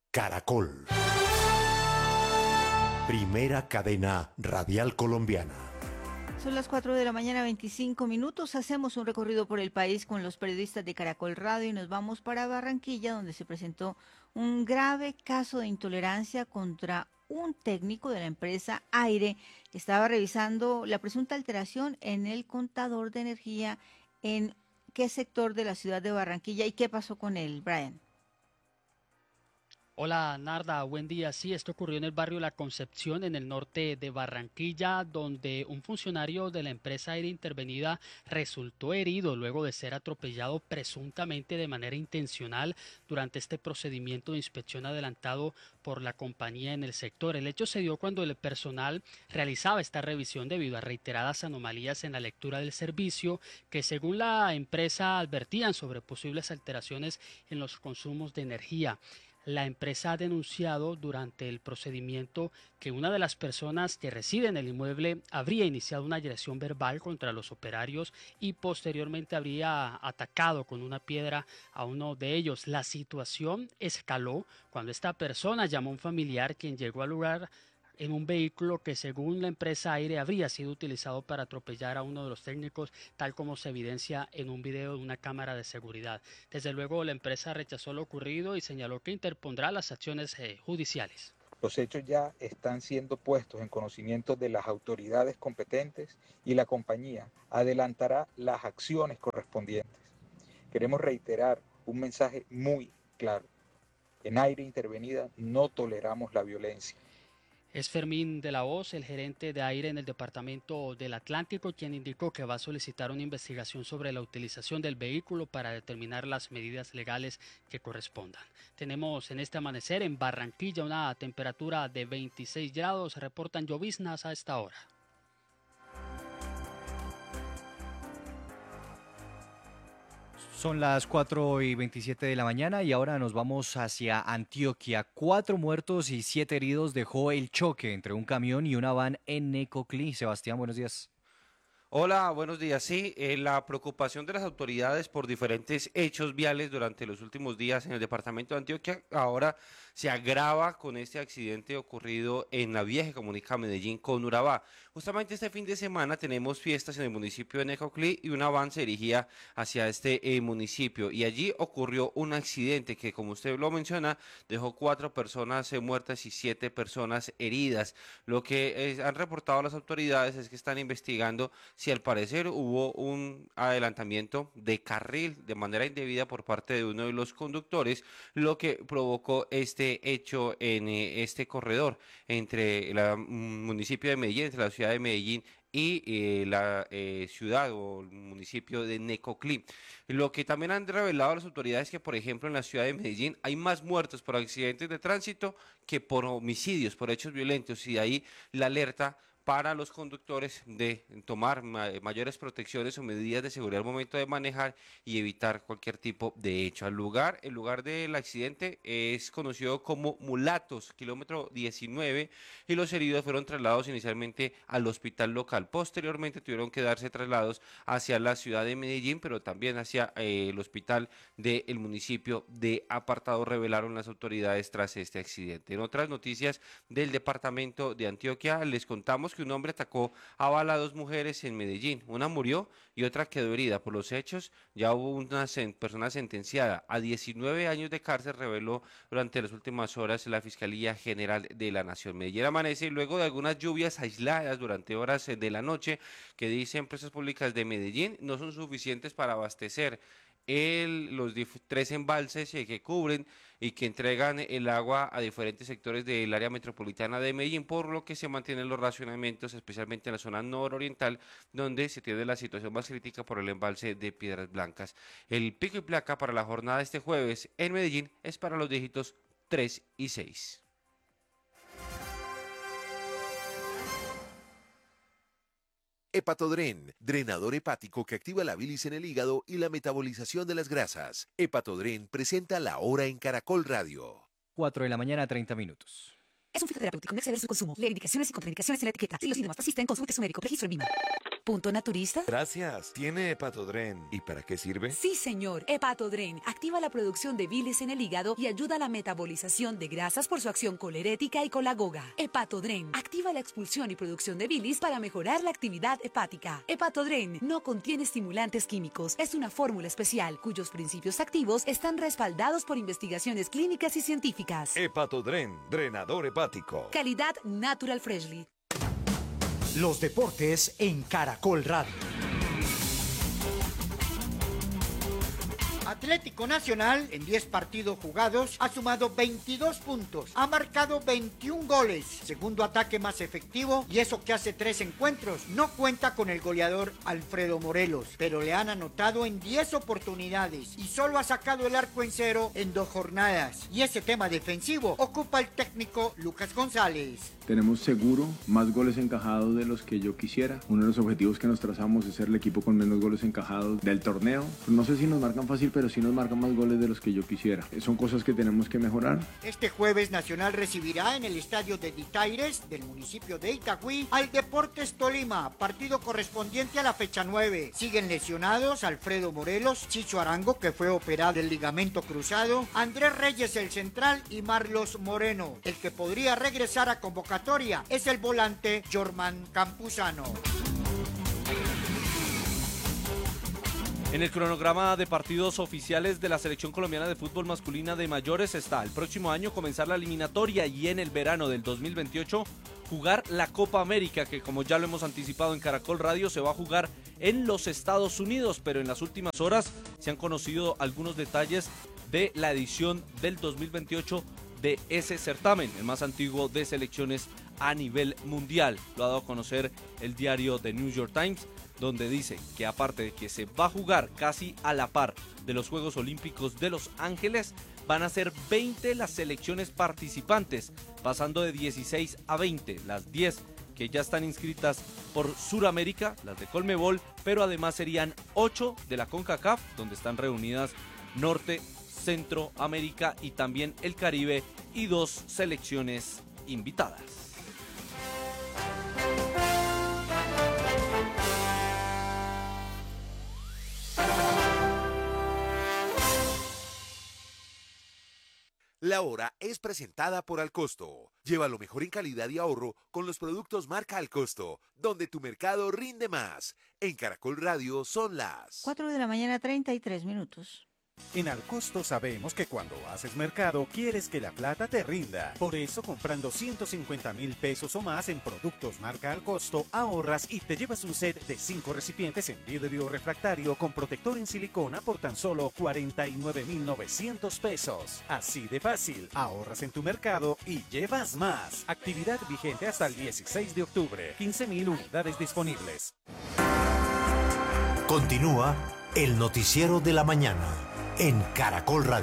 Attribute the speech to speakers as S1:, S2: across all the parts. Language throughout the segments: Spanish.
S1: Caracol. Primera cadena radial colombiana.
S2: Son las 4 de la mañana, 25 minutos. Hacemos un recorrido por el país con los periodistas de Caracol Radio y nos vamos para Barranquilla, donde se presentó un grave caso de intolerancia contra un técnico de la empresa Aire que estaba revisando la presunta alteración en el contador de energía en qué sector de la ciudad de Barranquilla y qué pasó con él, Brian.
S3: Hola Narda, buen día. Sí, esto ocurrió en el barrio La Concepción, en el norte de Barranquilla, donde un funcionario de la empresa Aire Intervenida resultó herido luego de ser atropellado presuntamente de manera intencional durante este procedimiento de inspección adelantado por la compañía en el sector. El hecho se dio cuando el personal realizaba esta revisión debido a reiteradas anomalías en la lectura del servicio que, según la empresa, advertían sobre posibles alteraciones en los consumos de energía. La empresa ha denunciado durante el procedimiento que una de las personas que reside en el inmueble habría iniciado una agresión verbal contra los operarios y posteriormente habría atacado con una piedra a uno de ellos. La situación escaló cuando esta persona llamó a un familiar, quien llegó al lugar en un vehículo que, según la empresa Aire, habría sido utilizado para atropellar a uno de los técnicos, tal como se evidencia en un video de una cámara de seguridad. Desde luego, la empresa rechazó lo ocurrido y señaló que interpondrá las acciones judiciales.
S4: Los hechos ya están siendo puestos en conocimiento de las autoridades competentes y la compañía adelantará las acciones correspondientes. Queremos reiterar un mensaje muy claro. En Aire Intervenida no toleramos la violencia.
S3: Es Fermín de la Hoz, el gerente de Aire en el departamento del Atlántico, quien indicó que va a solicitar una investigación sobre la utilización del vehículo para determinar las medidas legales que correspondan. Tenemos en este amanecer en Barranquilla una temperatura de 26 grados, reportan lloviznas a esta hora.
S5: Son las 4:27 de la mañana y ahora nos vamos hacia Antioquia. 4 muertos y 7 heridos dejó el choque entre un camión y una van en Necoclí. Sebastián, buenos días.
S6: Hola, buenos días. Sí, la preocupación de las autoridades por diferentes hechos viales durante los últimos días en el departamento de Antioquia ahora se agrava con este accidente ocurrido en la vía que comunica Medellín con Urabá. Justamente este fin de semana tenemos fiestas en el municipio de Necoclí y una van se dirigía hacia este municipio y allí ocurrió un accidente que, como usted lo menciona, dejó 4 personas muertas y 7 personas heridas. Lo que han reportado las autoridades es que están investigando si al parecer hubo un adelantamiento de carril de manera indebida por parte de uno de los conductores, lo que provocó este hecho en este corredor entre el municipio de Medellín, entre la ciudad de Medellín y la ciudad o el municipio de Necoclí. Lo que también han revelado las autoridades es que, por ejemplo, en la ciudad de Medellín hay más muertos por accidentes de tránsito que por homicidios, por hechos violentos, y de ahí la alerta para los conductores de tomar mayores protecciones o medidas de seguridad al momento de manejar y evitar cualquier tipo de hecho. El lugar del accidente es conocido como Mulatos, kilómetro 19, y los heridos fueron trasladados inicialmente al hospital local. Posteriormente tuvieron que darse traslados hacia la ciudad de Medellín, pero también hacia el hospital del municipio de Apartado, revelaron las autoridades tras este accidente. En otras noticias del departamento de Antioquia, les contamos que un hombre atacó a bala a 2 mujeres en Medellín. Una murió y otra quedó herida. Por los hechos, ya hubo una persona sentenciada a 19 años de cárcel, reveló durante las últimas horas la Fiscalía General de la Nación. Medellín amanece luego de algunas lluvias aisladas durante horas de la noche que, dicen empresas públicas de Medellín, no son suficientes para abastecer los 3 embalses que cubren y que entregan el agua a diferentes sectores del área metropolitana de Medellín, por lo que se mantienen los racionamientos, especialmente en la zona nororiental, donde se tiene la situación más crítica por el embalse de Piedras Blancas. El pico y placa para la jornada de este jueves en Medellín es para los dígitos 3 y 6.
S1: Hepatodren, drenador hepático que activa la bilis en el hígado y la metabolización de las grasas. Hepatodren presenta La Hora en Caracol Radio.
S5: 4 de la mañana, 30 minutos.
S7: Es un fitoterapéutico, no exceder su consumo. Lee indicaciones y contraindicaciones en la etiqueta. Si los síntomas persisten, consulte a su médico. Registro en VIMA. Punto Naturista.
S8: Gracias. ¿Tiene Hepatodren? ¿Y para qué sirve?
S7: Sí, señor. Hepatodren activa la producción de bilis en el hígado y ayuda a la metabolización de grasas por su acción colerética y colagoga. Hepatodren activa la expulsión y producción de bilis para mejorar la actividad hepática. Hepatodren no contiene estimulantes químicos. Es una fórmula especial cuyos principios activos están respaldados por investigaciones clínicas y científicas.
S8: Hepatodren, drenador hepático.
S7: Calidad Natural Freshly.
S9: Los deportes en Caracol Radio.
S10: Atlético Nacional, en 10 partidos jugados, ha sumado 22 puntos, ha marcado 21 goles, segundo ataque más efectivo, y eso que hace 3 encuentros. No cuenta con el goleador Alfredo Morelos, pero le han anotado en 10 oportunidades y solo ha sacado el arco en cero en 2 jornadas. Y ese tema defensivo ocupa el técnico Lucas González.
S11: Tenemos seguro más goles encajados de los que yo quisiera. Uno de los objetivos que nos trazamos es ser el equipo con menos goles encajados del torneo. No sé si nos marcan fácil, pero sí nos marcan más goles de los que yo quisiera. Son cosas que tenemos que mejorar.
S10: Este jueves Nacional recibirá en el estadio de Ditaires del municipio de Itagüí al Deportes Tolima, partido correspondiente a la fecha 9. Siguen lesionados Alfredo Morelos, Chicho Arango, que fue operado del ligamento cruzado, Andrés Reyes el central y Marlos Moreno. El que podría regresar a convocatoria es el volante Jorman Campuzano.
S12: En el cronograma de partidos oficiales de la Selección Colombiana de Fútbol Masculina de Mayores está el próximo año comenzar la eliminatoria y en el verano del 2028 jugar la Copa América, que como ya lo hemos anticipado en Caracol Radio se va a jugar en los Estados Unidos, pero en las últimas horas se han conocido algunos detalles de la edición del 2028 de ese certamen, el más antiguo de selecciones a nivel mundial. Lo ha dado a conocer el diario The New York Times, donde dice que aparte de que se va a jugar casi a la par de los Juegos Olímpicos de Los Ángeles, van a ser 20 las selecciones participantes, pasando de 16 a 20, las 10 que ya están inscritas por Suramérica, las de Conmebol, pero además serían 8 de la CONCACAF, donde están reunidas Norte, Centroamérica y también el Caribe, y 2 selecciones invitadas.
S1: La hora es presentada por Alcosto. Lleva lo mejor en calidad y ahorro con los productos marca Alcosto, donde tu mercado rinde más. En Caracol Radio son las
S2: 4 de la mañana, 33 minutos.
S13: En Alcosto sabemos que cuando haces mercado quieres que la plata te rinda. Por eso, comprando 150.000 pesos o más en productos marca Alcosto, ahorras y te llevas un set de 5 recipientes en vidrio refractario con protector en silicona por tan solo 49.900 pesos. Así de fácil, ahorras en tu mercado y llevas más. Actividad vigente hasta el 16 de octubre. 15.000 unidades disponibles.
S9: Continúa el noticiero de la mañana en Caracol Radio.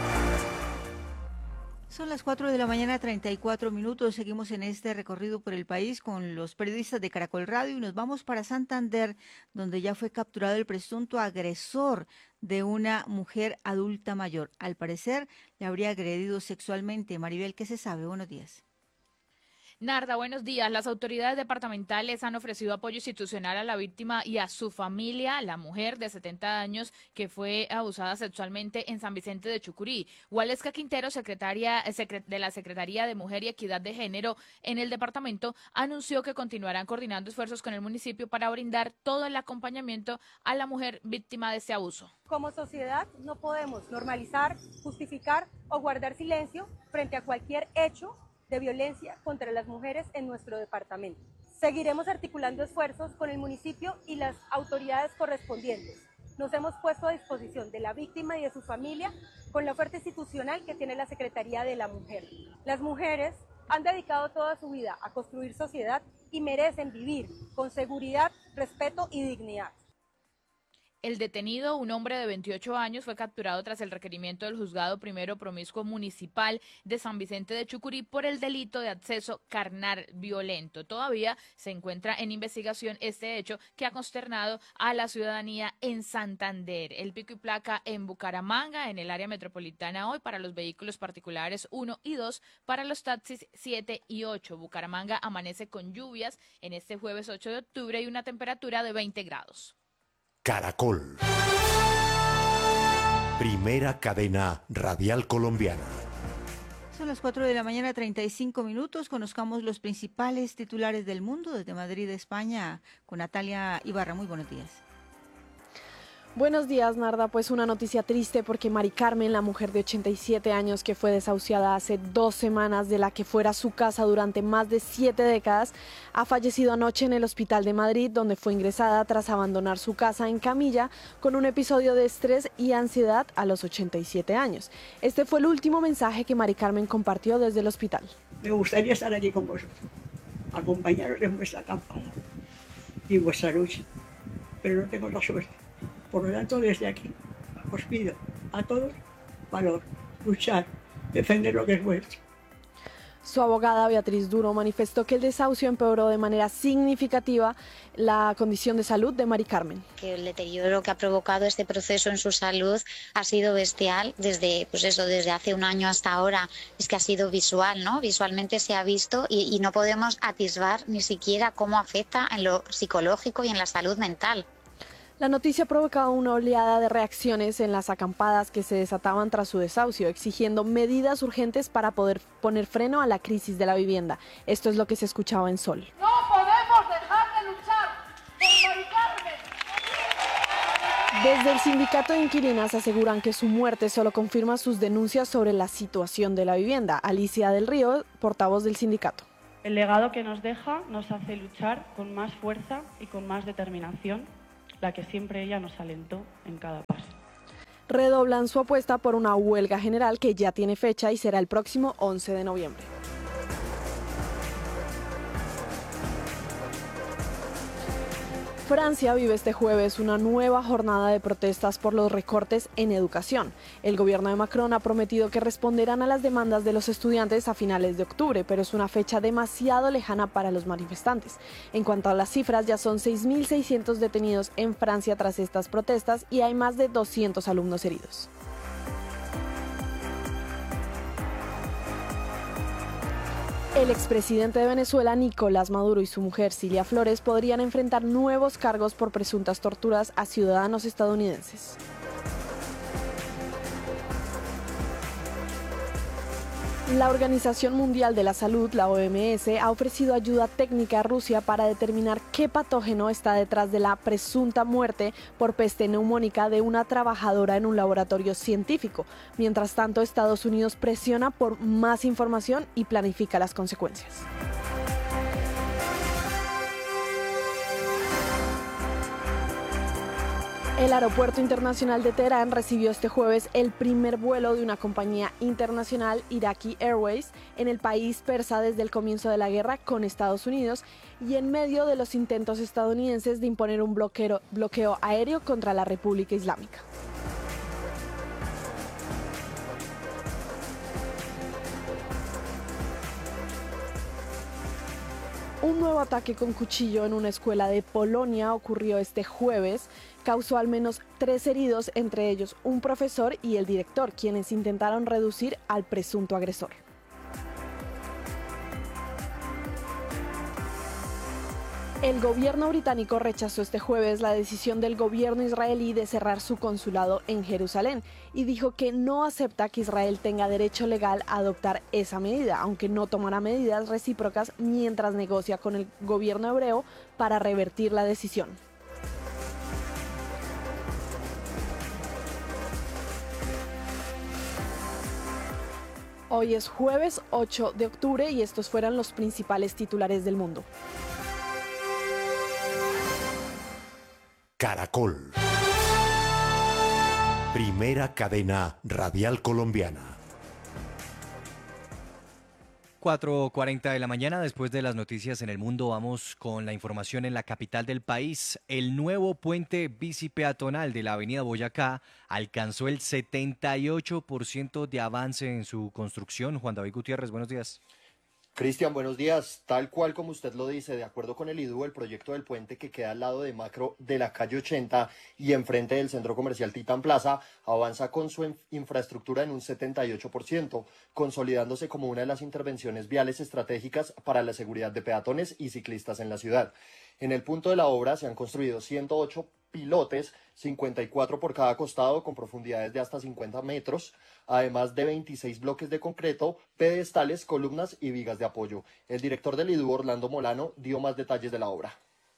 S2: Son las 4 de la mañana, 34 minutos. Seguimos en este recorrido por el país con los periodistas de Caracol Radio y nos vamos para Santander, donde ya fue capturado el presunto agresor de una mujer adulta mayor. Al parecer, le habría agredido sexualmente. Maribel, ¿qué se sabe? Buenos días.
S14: Narda, buenos días. Las autoridades departamentales han ofrecido apoyo institucional a la víctima y a su familia, la mujer de 70 años que fue abusada sexualmente en San Vicente de Chucurí. Waleska Quintero, secretaria de la Secretaría de Mujer y Equidad de Género en el departamento, anunció que continuarán coordinando esfuerzos con el municipio para brindar todo el acompañamiento a la mujer víctima de este abuso.
S15: Como sociedad no podemos normalizar, justificar o guardar silencio frente a cualquier hecho de violencia contra las mujeres en nuestro departamento. Seguiremos articulando esfuerzos con el municipio y las autoridades correspondientes. Nos hemos puesto a disposición de la víctima y de su familia con la oferta institucional que tiene la Secretaría de la Mujer. Las mujeres han dedicado toda su vida a construir sociedad y merecen vivir con seguridad, respeto y dignidad.
S14: El detenido, un hombre de 28 años, fue capturado tras el requerimiento del Juzgado Primero Promiscuo Municipal de San Vicente de Chucurí por el delito de acceso carnal violento. Todavía se encuentra en investigación este hecho que ha consternado a la ciudadanía en Santander. El pico y placa en Bucaramanga, en el área metropolitana hoy para los vehículos particulares 1 y 2, para los taxis 7 y 8. Bucaramanga amanece con lluvias en este jueves 8 de octubre y una temperatura de 20 grados.
S9: Caracol. Primera cadena radial colombiana.
S2: Son las 4 de la mañana, 35 minutos. Conozcamos los principales titulares del mundo desde Madrid, España, con Natalia Ibarra. Muy buenos días.
S16: Buenos días, Narda. Pues una noticia triste porque Mari Carmen, la mujer de 87 años que fue desahuciada hace 2 semanas de la que fuera su casa durante más de 7 décadas, ha fallecido anoche en el Hospital de Madrid, donde fue ingresada tras abandonar su casa en camilla con un episodio de estrés y ansiedad a los 87 años. Este fue el último mensaje que Mari Carmen compartió desde el hospital.
S17: Me gustaría estar allí con vosotros, acompañaros en vuestra campaña y en vuestra lucha, pero no tengo la suerte. Por lo tanto, desde aquí os pido a todos valor, luchar, defender lo que es vuestro.
S16: Su abogada Beatriz Duro manifestó que el desahucio empeoró de manera significativa la condición de salud de Mari Carmen.
S18: Que el deterioro que ha provocado este proceso en su salud ha sido bestial desde hace un año hasta ahora. Es que ha sido visual, ¿no? Visualmente se ha visto y no podemos atisbar ni siquiera cómo afecta en lo psicológico y en la salud mental.
S16: La noticia ha provocado una oleada de reacciones en las acampadas que se desataban tras su desahucio, exigiendo medidas urgentes para poder poner freno a la crisis de la vivienda. Esto es lo que se escuchaba en Sol.
S19: No podemos dejar de luchar por Mari Carmen.
S16: Desde el sindicato de inquilinas aseguran que su muerte solo confirma sus denuncias sobre la situación de la vivienda. Alicia del Río, portavoz del sindicato.
S20: El legado que nos deja nos hace luchar con más fuerza y con más determinación, la que siempre ella nos alentó en cada paso.
S16: Redoblan su apuesta por una huelga general que ya tiene fecha y será el próximo 11 de noviembre. Francia vive este jueves una nueva jornada de protestas por los recortes en educación. El gobierno de Macron ha prometido que responderán a las demandas de los estudiantes a finales de octubre, pero es una fecha demasiado lejana para los manifestantes. En cuanto a las cifras, ya son 6.600 detenidos en Francia tras estas protestas y hay más de 200 alumnos heridos. El expresidente de Venezuela, Nicolás Maduro, y su mujer, Cilia Flores, podrían enfrentar nuevos cargos por presuntas torturas a ciudadanos estadounidenses. La Organización Mundial de la Salud, la OMS, ha ofrecido ayuda técnica a Rusia para determinar qué patógeno está detrás de la presunta muerte por peste neumónica de una trabajadora en un laboratorio científico. Mientras tanto, Estados Unidos presiona por más información y planifica las consecuencias. El Aeropuerto Internacional de Teherán recibió este jueves el primer vuelo de una compañía internacional, Iraqi Airways, en el país persa desde el comienzo de la guerra con Estados Unidos y en medio de los intentos estadounidenses de imponer un bloqueo aéreo contra la República Islámica. Un nuevo ataque con cuchillo en una escuela de Polonia ocurrió este jueves. Causó al menos 3 heridos, entre ellos un profesor y el director, quienes intentaron reducir al presunto agresor. El gobierno británico rechazó este jueves la decisión del gobierno israelí de cerrar su consulado en Jerusalén y dijo que no acepta que Israel tenga derecho legal a adoptar esa medida, aunque no tomará medidas recíprocas mientras negocia con el gobierno hebreo para revertir la decisión. Hoy es jueves 8 de octubre y estos fueron los principales titulares del mundo.
S9: Caracol. Primera cadena radial colombiana.
S5: 4:40 de la mañana, después de las noticias en el mundo, vamos con la información en la capital del país. El nuevo puente bicipeatonal de la avenida Boyacá alcanzó el 78% de avance en su construcción. Juan David Gutiérrez, buenos días.
S21: Cristian, buenos días. Tal cual como usted lo dice, de acuerdo con el IDU, el proyecto del puente que queda al lado de Macro de la calle 80 y enfrente del centro comercial Titán Plaza, avanza con su infraestructura en un 78%, consolidándose como una de las intervenciones viales estratégicas para la seguridad de peatones y ciclistas en la ciudad. En el punto de la obra se han construido 108 pilotes, 54 por cada costado, con profundidades de hasta 50 metros, además de 26 bloques de concreto, pedestales, columnas y vigas de apoyo. El director del IDU, Orlando Molano, dio más detalles de la obra.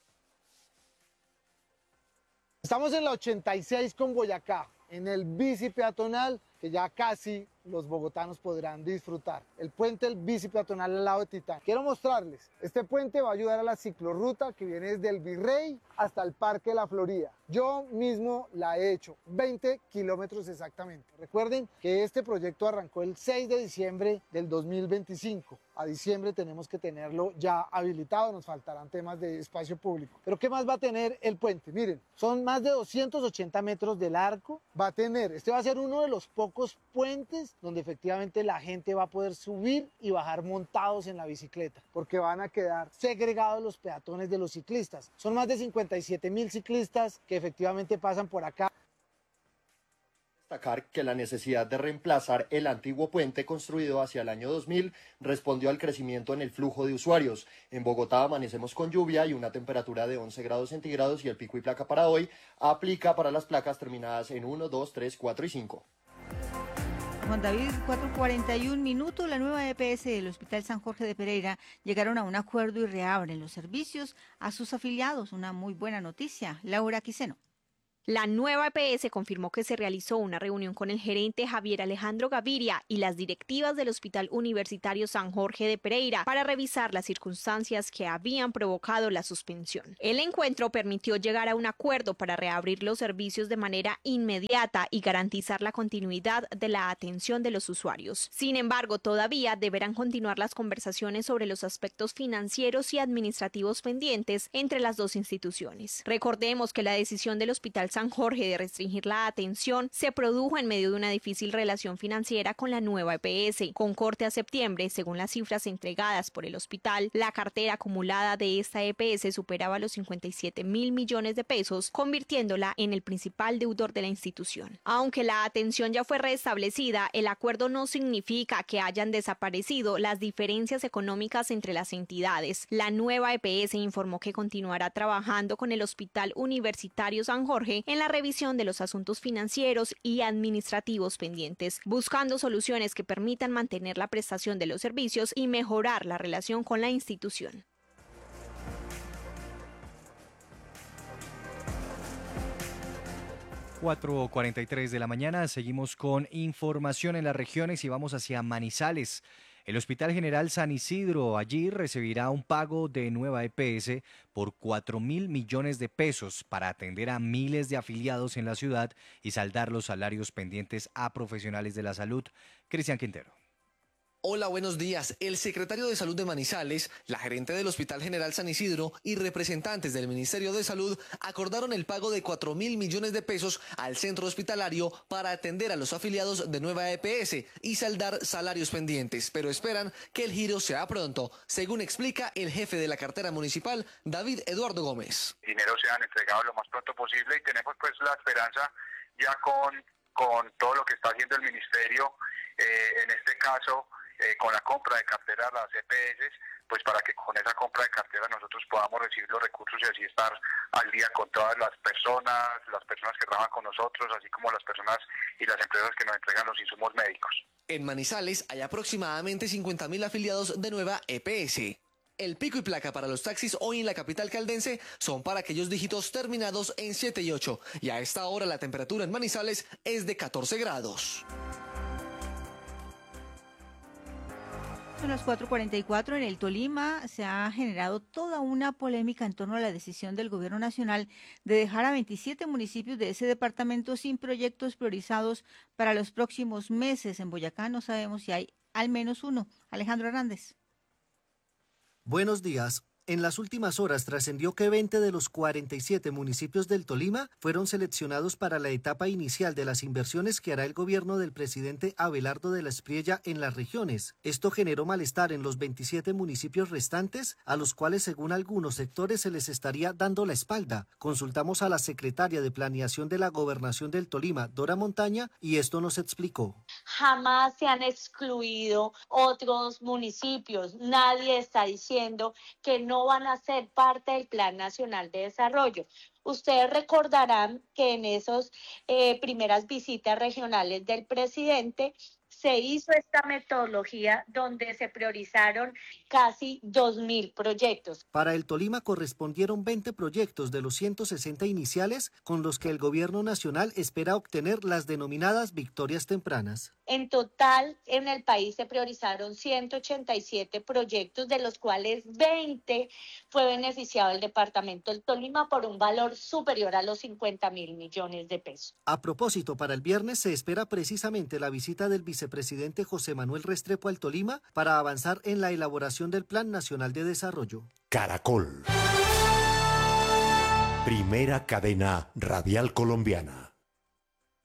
S22: Estamos en la 86 con Boyacá, en el bici peatonal que ya casi los bogotanos podrán disfrutar. El puente del bici peatonal al lado de Titán. Quiero mostrarles, este puente va a ayudar a la ciclorruta que viene desde el Virrey hasta el Parque de la Florida. Yo mismo la he hecho, 20 kilómetros exactamente. Recuerden que este proyecto arrancó el 6 de diciembre del 2025. A diciembre tenemos que tenerlo ya habilitado, nos faltarán temas de espacio público. Pero ¿qué más va a tener el puente? Miren, son más de 280 metros de largo. Este va a ser uno de los pocos puentes donde efectivamente la gente va a poder subir y bajar montados en la bicicleta, porque van a quedar segregados los peatones de los ciclistas. Son más de 57.000 ciclistas que efectivamente pasan por acá.
S21: Destacar que la necesidad de reemplazar el antiguo puente construido hacia el año 2000 respondió al crecimiento en el flujo de usuarios. En Bogotá amanecemos con lluvia y una temperatura de 11 grados centígrados y el pico y placa para hoy aplica para las placas terminadas en 1, 2, 3, 4 y 5.
S2: Juan David, 4:41 minutos. La nueva EPS del Hospital San Jorge de Pereira llegaron a un acuerdo y reabren los servicios a sus afiliados. Una muy buena noticia. Laura Quiseno.
S23: La nueva EPS confirmó que se realizó una reunión con el gerente Javier Alejandro Gaviria y las directivas del Hospital Universitario San Jorge de Pereira para revisar las circunstancias que habían provocado la suspensión. El encuentro permitió llegar a un acuerdo para reabrir los servicios de manera inmediata y garantizar la continuidad de la atención de los usuarios. Sin embargo, todavía deberán continuar las conversaciones sobre los aspectos financieros y administrativos pendientes entre las dos instituciones. Recordemos que la decisión del Hospital San Jorge de restringir la atención se produjo en medio de una difícil relación financiera con la nueva EPS. Con corte a septiembre, según las cifras entregadas por el hospital, la cartera acumulada de esta EPS superaba los 57.000 millones de pesos, convirtiéndola en el principal deudor de la institución. Aunque la atención ya fue restablecida, el acuerdo no significa que hayan desaparecido las diferencias económicas entre las entidades. La nueva EPS informó que continuará trabajando con el Hospital Universitario San Jorge en la revisión de los asuntos financieros y administrativos pendientes, buscando soluciones que permitan mantener la prestación de los servicios y mejorar la relación con la institución.
S5: (4:43 de la mañana). Seguimos con información en las regiones y vamos hacia Manizales. El Hospital General San Isidro allí recibirá un pago de nueva EPS por 4.000 millones de pesos para atender a miles de afiliados en la ciudad y saldar los salarios pendientes a profesionales de la salud. Cristian Quintero.
S24: Hola, buenos días. El secretario de Salud de Manizales, la gerente del Hospital General San Isidro y representantes del Ministerio de Salud acordaron el pago de 4.000 millones de pesos al centro hospitalario para atender a los afiliados de nueva EPS y saldar salarios pendientes, pero esperan que el giro sea pronto, según explica el jefe de la cartera municipal, David Eduardo Gómez.
S25: Dinero sean entregados lo más pronto posible y tenemos pues la esperanza ya con todo lo que está haciendo el ministerio, en este caso con la compra de cartera a las EPS, pues para que con esa compra de cartera nosotros podamos recibir los recursos y así estar al día con todas las personas que trabajan con nosotros, así como las personas y las empresas que nos entregan los insumos médicos.
S24: En Manizales hay aproximadamente 50.000 afiliados de nueva EPS. El pico y placa para los taxis hoy en la capital caldense son para aquellos dígitos terminados en 7 y 8, y a esta hora la temperatura en Manizales es de 14 grados.
S2: Son las 4:44 en el Tolima. Se ha generado toda una polémica en torno a la decisión del gobierno nacional de dejar a 27 municipios de ese departamento sin proyectos priorizados para los próximos meses. En Boyacá no sabemos si hay al menos uno. Alejandro Hernández.
S3: Buenos días. En las últimas horas trascendió que 20 de los 47 municipios del Tolima fueron seleccionados para la etapa inicial de las inversiones que hará el gobierno del presidente Abelardo de la Espriella en las regiones. Esto generó malestar en los 27 municipios restantes, a los cuales según algunos sectores se les estaría dando la espalda. Consultamos a la secretaria de Planeación de la Gobernación del Tolima, Dora Montaña, y esto nos explicó.
S4: Jamás se han excluido otros municipios. Nadie está diciendo que no van a ser parte del Plan Nacional de Desarrollo. Ustedes recordarán que en esas primeras visitas regionales del presidente se hizo esta metodología donde se priorizaron casi 2.000 proyectos.
S3: Para el Tolima correspondieron 20 proyectos de los 160 iniciales con los que el gobierno nacional espera obtener las denominadas victorias tempranas.
S4: En total, en el país se priorizaron 187 proyectos, de los cuales 20 fue beneficiado el departamento del Tolima por un valor superior a los 50.000 millones de pesos.
S3: A propósito, para el viernes se espera precisamente la visita del vicepresidente José Manuel Restrepo al Tolima para avanzar en la elaboración del Plan Nacional de Desarrollo.
S9: Caracol. Primera cadena radial colombiana.